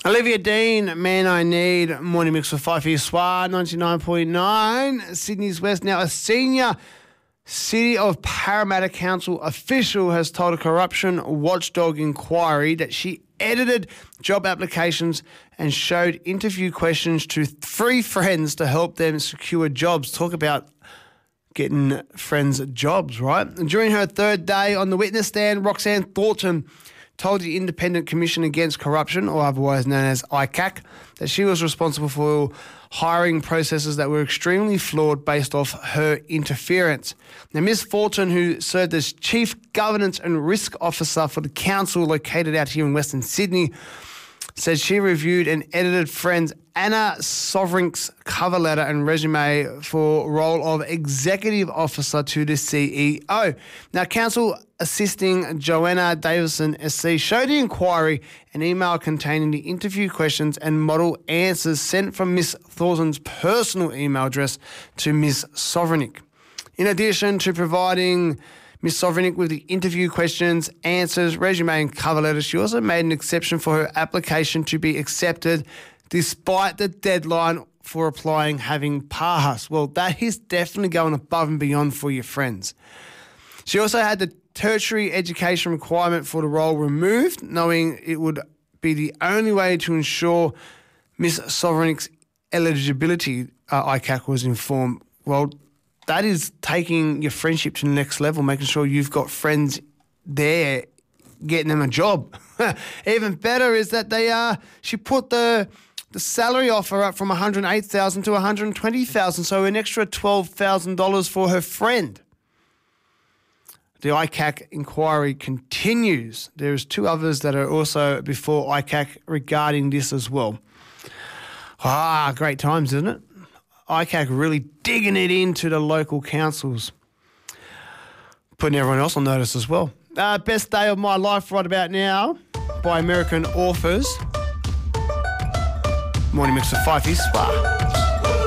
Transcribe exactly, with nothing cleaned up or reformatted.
Olivia Dean, Man I Need, Morning Mix with Fifey Swar, ninety-nine point nine, Sydney's West. Now, a senior City of Parramatta Council official has told a corruption watchdog inquiry that she edited job applications and showed interview questions to three friends to help them secure jobs. Talk about getting friends jobs, right? And during her third day on the witness stand, Roxanne Thornton told the Independent Commission Against Corruption, or otherwise known as I C A C, that she was responsible for hiring processes that were extremely flawed based off her interference. Now, Miz Thornton, who served as Chief Governance and Risk Officer for the council located out here in Western Sydney, said she reviewed and edited friends Anna Sovrink's cover letter and resume for role of Executive Officer to the C E O. Now, Council Assisting Joanna Davison S C showed the inquiry an email containing the interview questions and model answers sent from Miss Thornton's personal email address to Miss Sovrink. In addition to providing Miss Sovrink with the interview questions, answers, resume and cover letter, she also made an exception for her application to be accepted despite the deadline for applying having passed. Well, that is definitely going above and beyond for your friends. She also had the tertiary education requirement for the role removed, knowing it would be the only way to ensure Miss Sovrink's eligibility, uh, I C A C was informed. Well, that is taking your friendship to the next level, making sure you've got friends there, getting them a job. Even better is that they uh, she put the the salary offer up from one hundred eight thousand dollars to one hundred twenty thousand dollars, so an extra twelve thousand dollars for her friend. The I C A C inquiry continues. There's two others that are also before I C A C regarding this as well. Ah, great times, isn't it? I C A C really digging it into the local councils, putting everyone else on notice as well. Uh, Best Day of My Life right about now by American Authors. Morning Mix of Fifey Swar.